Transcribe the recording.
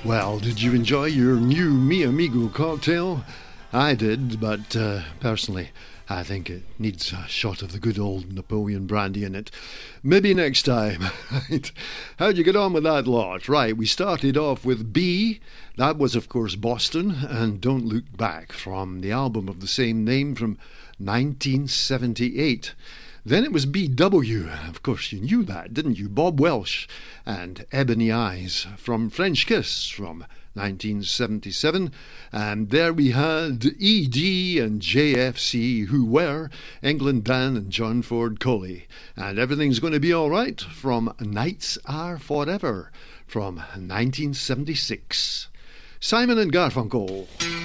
Well, did you enjoy your new Mi Amigo cocktail? I did, but personally, I think it needs a shot of the good old Napoleon brandy in it. Maybe next time. Right. How'd you get on with that lot? Right, we started off with B. That was, of course, Boston, and Don't Look Back from the album of the same name from 1978. Then it was BW. Of course, you knew that, didn't you? Bob Welsh and Ebony Eyes from French Kiss from 1977. And there we had ED and JFC, who were England Dan and John Ford Coley. And Everything's Going to Be All Right from Nights Are Forever from 1976. Simon and Garfunkel.